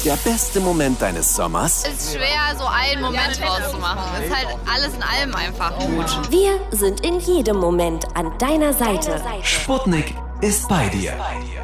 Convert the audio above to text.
Der beste Moment deines Sommers? Ist schwer, so einen Moment rauszumachen. Ist halt alles in allem einfach gut. Wir sind in jedem Moment an deiner Seite. Sputnik ist bei dir.